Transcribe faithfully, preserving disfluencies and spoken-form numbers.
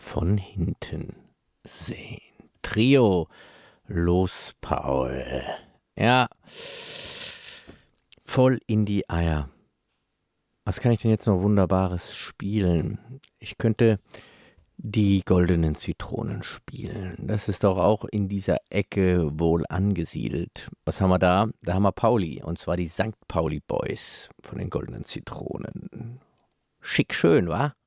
von hinten sehen. Trio Los Paul. Ja, voll in die Eier. Was kann ich denn jetzt noch Wunderbares spielen? Ich könnte die Goldenen Zitronen spielen. Das ist doch auch in dieser Ecke wohl angesiedelt. Was haben wir da? Da haben wir Pauli, und zwar die Sankt Pauli Boys von den Goldenen Zitronen. Schick schön, wa?